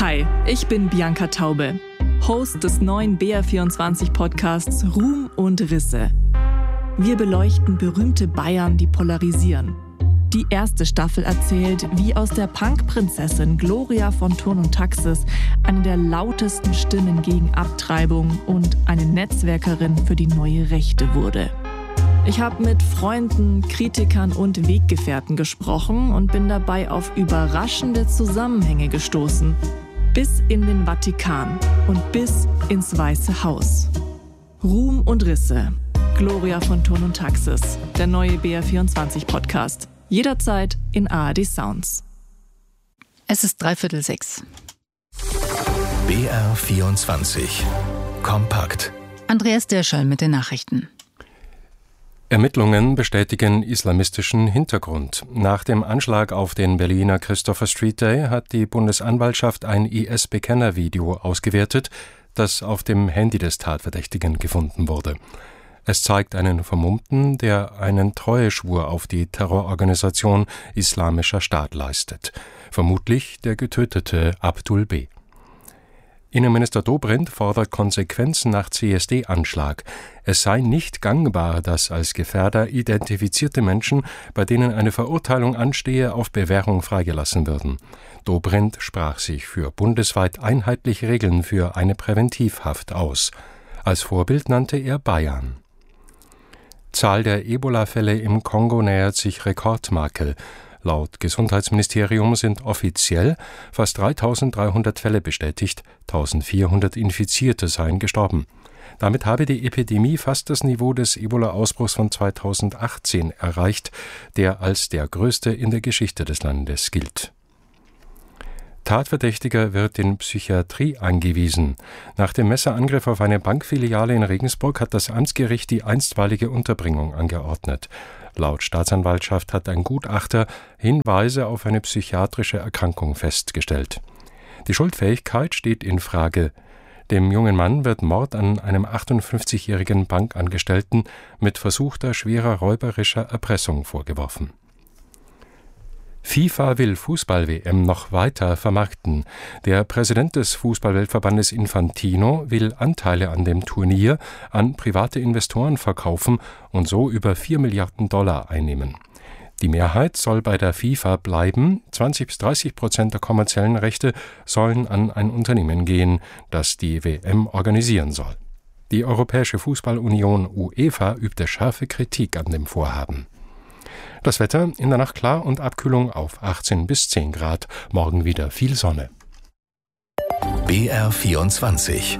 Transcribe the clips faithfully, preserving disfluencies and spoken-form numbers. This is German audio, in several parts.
Hi, ich bin Bianca Taube, Host des neuen B R vierundzwanzig Podcasts Ruhm und Risse. Wir beleuchten berühmte Bayern, die polarisieren. Die erste Staffel erzählt, wie aus der Punk-Prinzessin Gloria von Thurn und Taxis eine der lautesten Stimmen gegen Abtreibung und eine Netzwerkerin für die neue Rechte wurde. Ich habe mit Freunden, Kritikern und Weggefährten gesprochen und bin dabei auf überraschende Zusammenhänge gestoßen. Bis in den Vatikan und bis ins Weiße Haus. Ruhm und Risse. Gloria von Thurn und Taxis. Der neue B R vierundzwanzig Podcast. Jederzeit in A R D Sounds. Es ist dreiviertel sechs. B R vierundzwanzig. Kompakt. Andreas Dirschall mit den Nachrichten. Ermittlungen bestätigen islamistischen Hintergrund. Nach dem Anschlag auf den Berliner Christopher Street Day hat die Bundesanwaltschaft ein I S-Bekenner-Video ausgewertet, das auf dem Handy des Tatverdächtigen gefunden wurde. Es zeigt einen Vermummten, der einen Treueschwur auf die Terrororganisation Islamischer Staat leistet. Vermutlich der getötete Abdul B. Innenminister Dobrindt fordert Konsequenzen nach C S D-Anschlag. Es sei nicht gangbar, dass als Gefährder identifizierte Menschen, bei denen eine Verurteilung anstehe, auf Bewährung freigelassen würden. Dobrindt sprach sich für bundesweit einheitliche Regeln für eine Präventivhaft aus. Als Vorbild nannte er Bayern. Zahl der Ebola-Fälle im Kongo nähert sich Rekordmarke. Laut Gesundheitsministerium sind offiziell fast dreitausenddreihundert Fälle bestätigt, eintausendvierhundert Infizierte seien gestorben. Damit habe die Epidemie fast das Niveau des Ebola-Ausbruchs von zweitausendachtzehn erreicht, der als der größte in der Geschichte des Landes gilt. Tatverdächtiger wird in Psychiatrie eingewiesen. Nach dem Messerangriff auf eine Bankfiliale in Regensburg hat das Amtsgericht die einstweilige Unterbringung angeordnet. Laut Staatsanwaltschaft hat ein Gutachter Hinweise auf eine psychiatrische Erkrankung festgestellt. Die Schuldfähigkeit steht in Frage. Dem jungen Mann wird Mord an einem achtundfünfzigjährigen Bankangestellten mit versuchter schwerer räuberischer Erpressung vorgeworfen. FIFA will Fußball-W M noch weiter vermarkten. Der Präsident des Fußballweltverbandes Infantino will Anteile an dem Turnier an private Investoren verkaufen und so über vier Milliarden Dollar einnehmen. Die Mehrheit soll bei der FIFA bleiben, zwanzig bis dreißig Prozent der kommerziellen Rechte sollen an ein Unternehmen gehen, das die W M organisieren soll. Die Europäische Fußballunion UEFA übte scharfe Kritik an dem Vorhaben. Das Wetter in der Nacht klar und Abkühlung auf achtzehn bis zehn Grad. Morgen wieder viel Sonne. B R vierundzwanzig.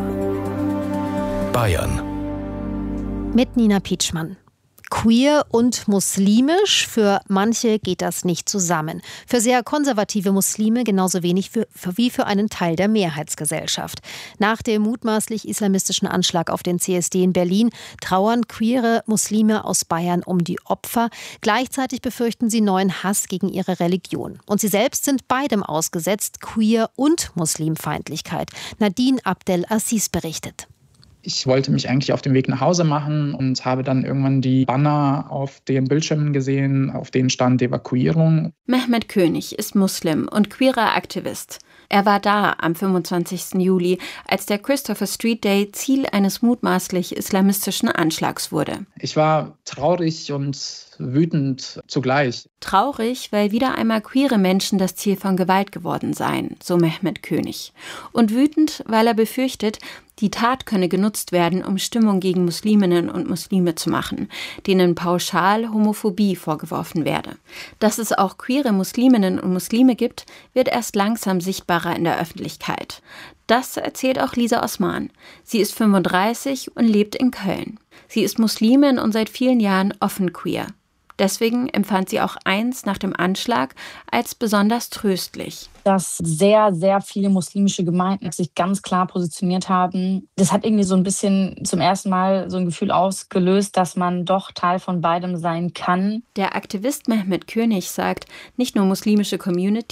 Bayern. Mit Nina Pietschmann. Queer und muslimisch, für manche geht das nicht zusammen. Für sehr konservative Muslime genauso wenig für, für, wie für einen Teil der Mehrheitsgesellschaft. Nach dem mutmaßlich islamistischen Anschlag auf den C S D in Berlin trauern queere Muslime aus Bayern um die Opfer. Gleichzeitig befürchten sie neuen Hass gegen ihre Religion. Und sie selbst sind beidem ausgesetzt, Queer- und Muslimfeindlichkeit. Nadine Abdel-Aziz berichtet. Ich wollte mich eigentlich auf den Weg nach Hause machen und habe dann irgendwann die Banner auf den Bildschirmen gesehen, auf denen stand Evakuierung. Mehmet König ist Muslim und queerer Aktivist. Er war da am fünfundzwanzigsten Juli, als der Christopher Street Day Ziel eines mutmaßlich islamistischen Anschlags wurde. Ich war traurig und wütend zugleich. Traurig, weil wieder einmal queere Menschen das Ziel von Gewalt geworden seien, so Mehmet König. Und wütend, weil er befürchtet, die Tat könne genutzt werden, um Stimmung gegen Musliminnen und Muslime zu machen, denen pauschal Homophobie vorgeworfen werde. Dass es auch queere Musliminnen und Muslime gibt, wird erst langsam sichtbarer in der Öffentlichkeit. Das erzählt auch Lisa Osman. Sie ist fünfunddreißig und lebt in Köln. Sie ist Muslimin und seit vielen Jahren offen queer. Deswegen empfand sie auch eins nach dem Anschlag als besonders tröstlich. Dass sehr, sehr viele muslimische Gemeinden sich ganz klar positioniert haben. Das hat irgendwie so ein bisschen zum ersten Mal so ein Gefühl ausgelöst, dass man doch Teil von beidem sein kann. Der Aktivist Mehmet König sagt, nicht nur muslimische Communities,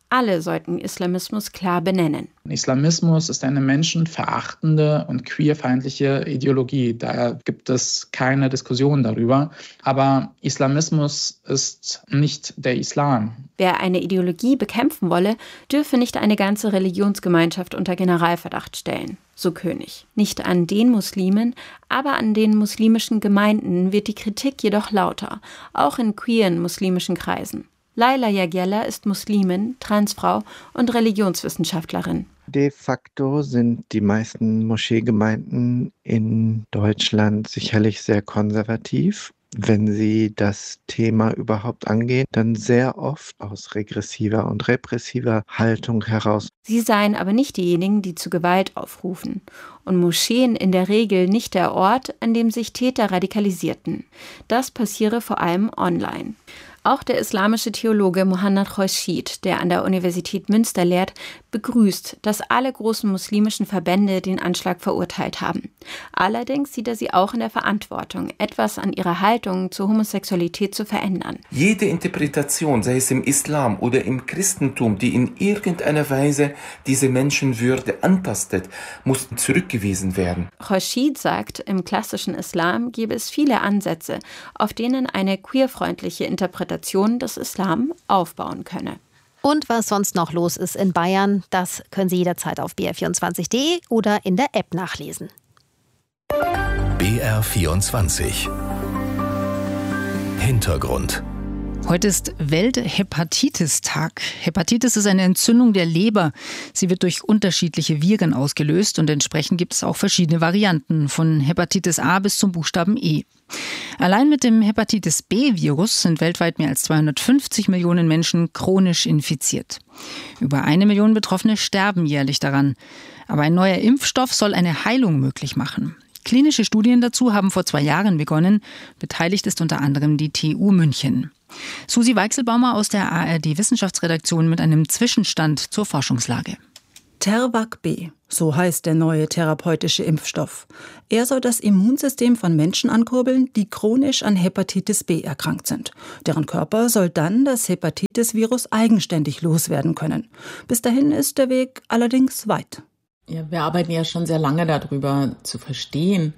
Alle sollten Islamismus klar benennen. Islamismus ist eine menschenverachtende und queerfeindliche Ideologie. Daher gibt es keine Diskussion darüber. Aber Islamismus ist nicht der Islam. Wer eine Ideologie bekämpfen wolle, dürfe nicht eine ganze Religionsgemeinschaft unter Generalverdacht stellen, so König. Nicht an den Muslimen, aber an den muslimischen Gemeinden wird die Kritik jedoch lauter, auch in queeren muslimischen Kreisen. Laila Yagyalla ist Muslimin, Transfrau und Religionswissenschaftlerin. De facto sind die meisten Moscheegemeinden in Deutschland sicherlich sehr konservativ. Wenn sie das Thema überhaupt angehen, dann sehr oft aus regressiver und repressiver Haltung heraus. Sie seien aber nicht diejenigen, die zu Gewalt aufrufen. Und Moscheen in der Regel nicht der Ort, an dem sich Täter radikalisierten. Das passiere vor allem online. Auch der islamische Theologe Mohanad Khourshid, der an der Universität Münster lehrt, begrüßt, dass alle großen muslimischen Verbände den Anschlag verurteilt haben. Allerdings sieht er sie auch in der Verantwortung, etwas an ihrer Haltung zur Homosexualität zu verändern. Jede Interpretation, sei es im Islam oder im Christentum, die in irgendeiner Weise diese Menschenwürde antastet, muss zurückgewiesen werden. Khourshid sagt, im klassischen Islam gebe es viele Ansätze, auf denen eine queerfreundliche Interpretation des Islam aufbauen könne. Und was sonst noch los ist in Bayern, das können Sie jederzeit auf b r vierundzwanzig punkt d e oder in der App nachlesen. B R vierundzwanzig Hintergrund. Heute ist Welt-Hepatitis-Tag. Hepatitis ist eine Entzündung der Leber. Sie wird durch unterschiedliche Viren ausgelöst und entsprechend gibt es auch verschiedene Varianten, von Hepatitis A bis zum Buchstaben E. Allein mit dem Hepatitis-B-Virus sind weltweit mehr als zweihundertfünfzig Millionen Menschen chronisch infiziert. Über eine Million Betroffene sterben jährlich daran. Aber ein neuer Impfstoff soll eine Heilung möglich machen. Klinische Studien dazu haben vor zwei Jahren begonnen. Beteiligt ist unter anderem die T U München. Susi Weichselbaumer aus der A R D-Wissenschaftsredaktion mit einem Zwischenstand zur Forschungslage. Tervac B, so heißt der neue therapeutische Impfstoff. Er soll das Immunsystem von Menschen ankurbeln, die chronisch an Hepatitis B erkrankt sind. Deren Körper soll dann das Hepatitis-Virus eigenständig loswerden können. Bis dahin ist der Weg allerdings weit. Ja, wir arbeiten ja schon sehr lange darüber zu verstehen,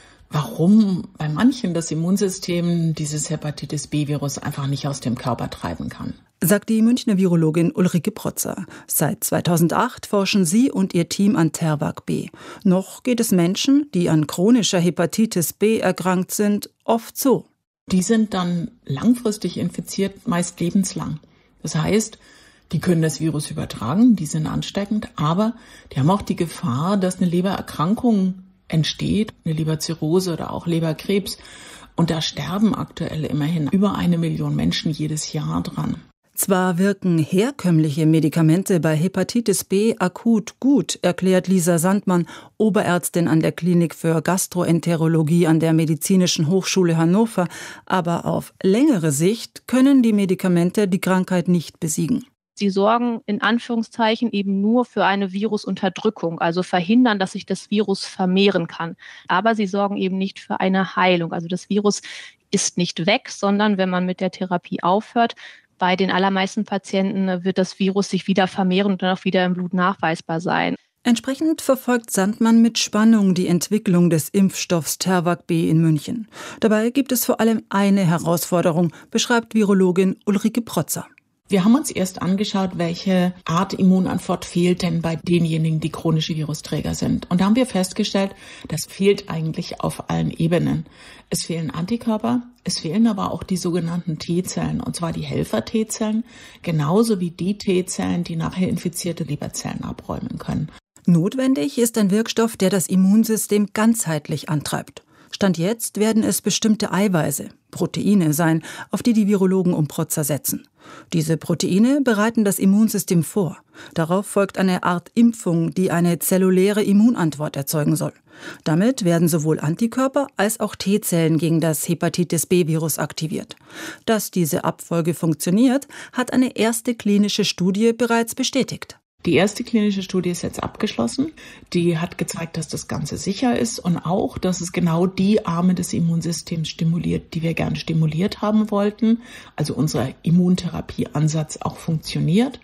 warum bei manchen das Immunsystem dieses Hepatitis-B-Virus einfach nicht aus dem Körper treiben kann. Sagt die Münchner Virologin Ulrike Protzer. Seit zweitausendacht forschen sie und ihr Team an Tervac B. Noch geht es Menschen, die an chronischer Hepatitis B erkrankt sind, oft so. Die sind dann langfristig infiziert, meist lebenslang. Das heißt, die können das Virus übertragen, die sind ansteckend, aber die haben auch die Gefahr, dass eine Lebererkrankung entsteht, eine Leberzirrhose oder auch Leberkrebs. Und da sterben aktuell immerhin über eine Million Menschen jedes Jahr dran. Zwar wirken herkömmliche Medikamente bei Hepatitis B akut gut, erklärt Lisa Sandmann, Oberärztin an der Klinik für Gastroenterologie an der Medizinischen Hochschule Hannover. Aber auf längere Sicht können die Medikamente die Krankheit nicht besiegen. Sie sorgen in Anführungszeichen eben nur für eine Virusunterdrückung, also verhindern, dass sich das Virus vermehren kann. Aber sie sorgen eben nicht für eine Heilung. Also das Virus ist nicht weg, sondern wenn man mit der Therapie aufhört, bei den allermeisten Patienten wird das Virus sich wieder vermehren und dann auch wieder im Blut nachweisbar sein. Entsprechend verfolgt Sandmann mit Spannung die Entwicklung des Impfstoffs Tervac B in München. Dabei gibt es vor allem eine Herausforderung, beschreibt Virologin Ulrike Protzer. Wir haben uns erst angeschaut, welche Art Immunantwort fehlt denn bei denjenigen, die chronische Virusträger sind. Und da haben wir festgestellt, das fehlt eigentlich auf allen Ebenen. Es fehlen Antikörper, es fehlen aber auch die sogenannten T-Zellen, und zwar die Helfer-T-Zellen, genauso wie die T-Zellen, die nachher infizierte Leberzellen abräumen können. Notwendig ist ein Wirkstoff, der das Immunsystem ganzheitlich antreibt. Stand jetzt werden es bestimmte Eiweiße, Proteine sein, auf die die Virologen um Protzer setzen. Diese Proteine bereiten das Immunsystem vor. Darauf folgt eine Art Impfung, die eine zelluläre Immunantwort erzeugen soll. Damit werden sowohl Antikörper als auch T-Zellen gegen das Hepatitis-B-Virus aktiviert. Dass diese Abfolge funktioniert, hat eine erste klinische Studie bereits bestätigt. Die erste klinische Studie ist jetzt abgeschlossen. Die hat gezeigt, dass das Ganze sicher ist und auch, dass es genau die Arme des Immunsystems stimuliert, die wir gern stimuliert haben wollten. Also unser Immuntherapieansatz auch funktioniert.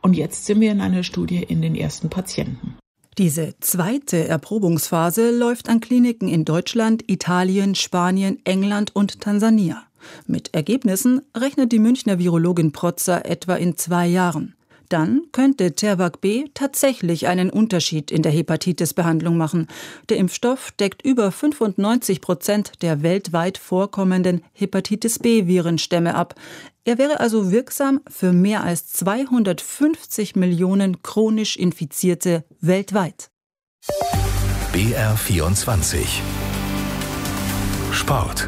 Und jetzt sind wir in einer Studie in den ersten Patienten. Diese zweite Erprobungsphase läuft an Kliniken in Deutschland, Italien, Spanien, England und Tansania. Mit Ergebnissen rechnet die Münchner Virologin Protzer etwa in zwei Jahren. Dann könnte Tervac B tatsächlich einen Unterschied in der Hepatitis-Behandlung machen. Der Impfstoff deckt über fünfundneunzig Prozent der weltweit vorkommenden Hepatitis-B-Virenstämme ab. Er wäre also wirksam für mehr als zweihundertfünfzig Millionen chronisch Infizierte weltweit. B R vierundzwanzig Sport.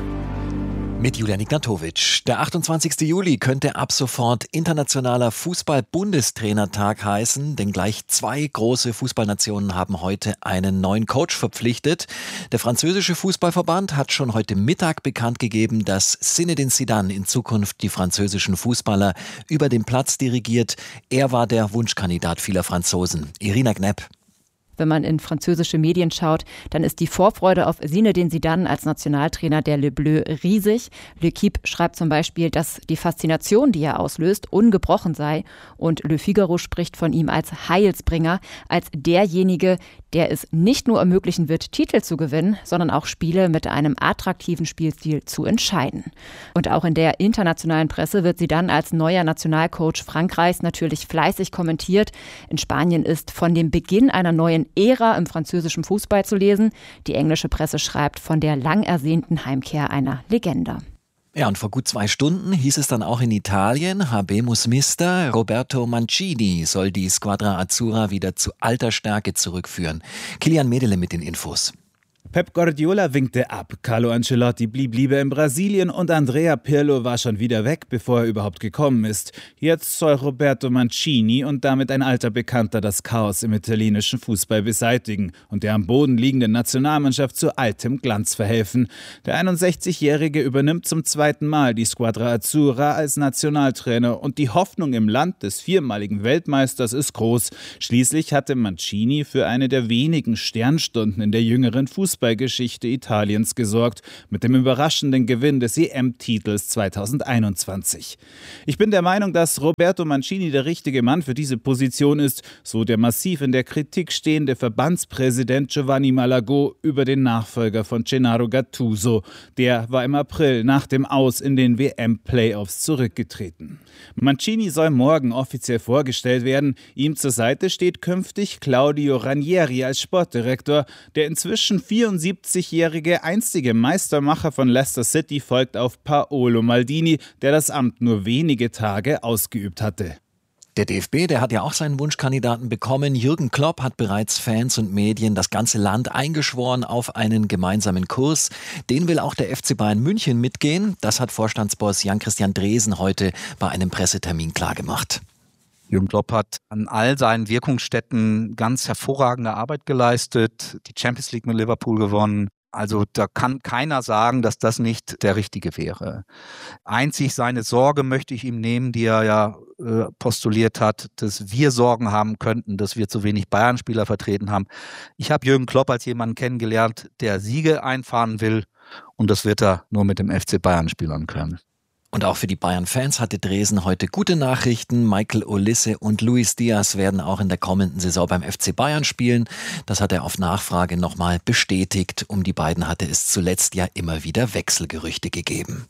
Mit Julian Ignatowitsch. Der achtundzwanzigste Juli könnte ab sofort internationaler Fußball-Bundestrainertag heißen, denn gleich zwei große Fußballnationen haben heute einen neuen Coach verpflichtet. Der französische Fußballverband hat schon heute Mittag bekannt gegeben, dass Zinedine Zidane in Zukunft die französischen Fußballer über den Platz dirigiert. Er war der Wunschkandidat vieler Franzosen. Irina Knepp. Wenn man in französische Medien schaut, dann ist die Vorfreude auf Zinedine Zidane als Nationaltrainer der Le Bleu riesig. L'Équipe schreibt zum Beispiel, dass die Faszination, die er auslöst, ungebrochen sei. Und Le Figaro spricht von ihm als Heilsbringer, als derjenige, der es nicht nur ermöglichen wird, Titel zu gewinnen, sondern auch Spiele mit einem attraktiven Spielstil zu entscheiden. Und auch in der internationalen Presse wird Zidane als neuer Nationalcoach Frankreichs natürlich fleißig kommentiert. In Spanien ist von dem Beginn einer neuen Ära im französischen Fußball zu lesen. Die englische Presse schreibt von der lang ersehnten Heimkehr einer Legende. Ja, und vor gut zwei Stunden hieß es dann auch in Italien, Habemus Mister, Roberto Mancini soll die Squadra Azzurra wieder zu alter Stärke zurückführen. Kilian Medele mit den Infos. Pep Guardiola winkte ab, Carlo Ancelotti blieb lieber in Brasilien und Andrea Pirlo war schon wieder weg, bevor er überhaupt gekommen ist. Jetzt soll Roberto Mancini und damit ein alter Bekannter das Chaos im italienischen Fußball beseitigen und der am Boden liegenden Nationalmannschaft zu altem Glanz verhelfen. Der einundsechzigjährige übernimmt zum zweiten Mal die Squadra Azzurra als Nationaltrainer und die Hoffnung im Land des viermaligen Weltmeisters ist groß. Schließlich hatte Mancini für eine der wenigen Sternstunden in der jüngeren Fußball Geschichte Italiens gesorgt, mit dem überraschenden Gewinn des E M-Titels zweitausendeinundzwanzig. Ich bin der Meinung, dass Roberto Mancini der richtige Mann für diese Position ist, so der massiv in der Kritik stehende Verbandspräsident Giovanni Malagò über den Nachfolger von Gennaro Gattuso. Der war im April nach dem Aus in den W M-Playoffs zurückgetreten. Mancini soll morgen offiziell vorgestellt werden. Ihm zur Seite steht künftig Claudio Ranieri als Sportdirektor, der inzwischen vierundsiebzigjährige einstige Meistermacher von Leicester City folgt auf Paolo Maldini, der das Amt nur wenige Tage ausgeübt hatte. Der D F B, der hat ja auch seinen Wunschkandidaten bekommen. Jürgen Klopp hat bereits Fans und Medien, das ganze Land eingeschworen auf einen gemeinsamen Kurs. Den will auch der F C Bayern München mitgehen. Das hat Vorstandsboss Jan-Christian Dresen heute bei einem Pressetermin klargemacht. Jürgen Klopp hat an all seinen Wirkungsstätten ganz hervorragende Arbeit geleistet, die Champions League mit Liverpool gewonnen. Also da kann keiner sagen, dass das nicht der Richtige wäre. Einzig seine Sorge möchte ich ihm nehmen, die er ja äh, postuliert hat, dass wir Sorgen haben könnten, dass wir zu wenig Bayern-Spieler vertreten haben. Ich habe Jürgen Klopp als jemanden kennengelernt, der Siege einfahren will und das wird er nur mit dem F C Bayern spielen können. Und auch für die Bayern-Fans hatte Dresen heute gute Nachrichten. Michael Olise und Luis Diaz werden auch in der kommenden Saison beim F C Bayern spielen. Das hat er auf Nachfrage nochmal bestätigt. Um die beiden hatte es zuletzt ja immer wieder Wechselgerüchte gegeben.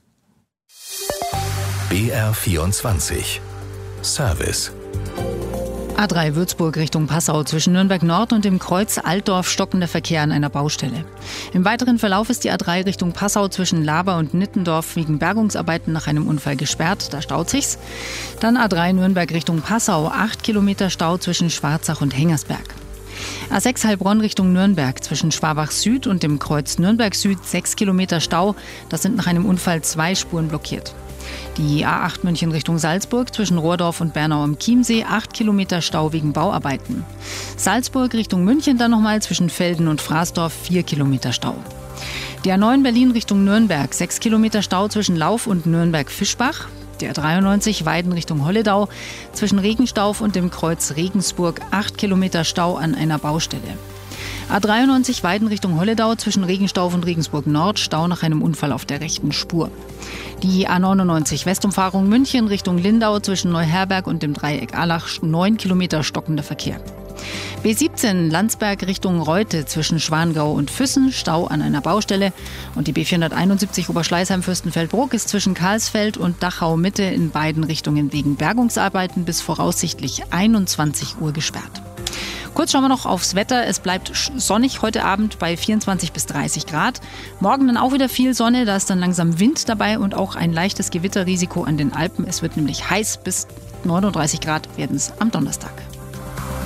B R vierundzwanzig Service. A drei Würzburg Richtung Passau zwischen Nürnberg Nord und dem Kreuz Altdorf stockender Verkehr an einer Baustelle. Im weiteren Verlauf ist die A drei Richtung Passau zwischen Laber und Nittendorf wegen Bergungsarbeiten nach einem Unfall gesperrt, da staut sich's. Dann A drei Nürnberg Richtung Passau, acht Kilometer Stau zwischen Schwarzach und Hengersberg. A sechs Heilbronn Richtung Nürnberg zwischen Schwabach Süd und dem Kreuz Nürnberg Süd, sechs Kilometer Stau, das sind nach einem Unfall zwei Spuren blockiert. Die A acht München Richtung Salzburg zwischen Rohrdorf und Bernau am Chiemsee, acht Kilometer Stau wegen Bauarbeiten. Salzburg Richtung München dann nochmal zwischen Velden und Fraßdorf, vier Kilometer Stau. Die A neun Berlin Richtung Nürnberg, sechs Kilometer Stau zwischen Lauf und Nürnberg-Fischbach. Die A dreiundneunzig Weiden Richtung Holledau zwischen Regenstauf und dem Kreuz Regensburg, acht Kilometer Stau an einer Baustelle. A dreiundneunzig Weiden Richtung Holledau zwischen Regenstauf und Regensburg Nord, Stau nach einem Unfall auf der rechten Spur. Die A neunundneunzig Westumfahrung München Richtung Lindau zwischen Neuherberg und dem Dreieck Allach, neun Kilometer stockender Verkehr. B siebzehn Landsberg Richtung Reute zwischen Schwangau und Füssen, Stau an einer Baustelle. Und die B vierhunderteinundsiebzig Oberschleißheim-Fürstenfeldbruck ist zwischen Karlsfeld und Dachau Mitte in beiden Richtungen wegen Bergungsarbeiten bis voraussichtlich einundzwanzig Uhr gesperrt. Kurz schauen wir noch aufs Wetter. Es bleibt sonnig heute Abend bei vierundzwanzig bis dreißig Grad. Morgen dann auch wieder viel Sonne, da ist dann langsam Wind dabei und auch ein leichtes Gewitterrisiko an den Alpen. Es wird nämlich heiß, bis neununddreißig Grad werden es am Donnerstag.